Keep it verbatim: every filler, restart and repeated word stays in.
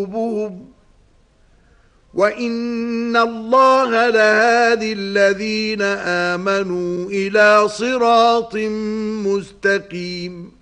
وَإِنَّ اللَّهَ لَهَادِي الَّذِينَ آمَنُوا إِلَى صِرَاطٍ مُسْتَقِيمٍ.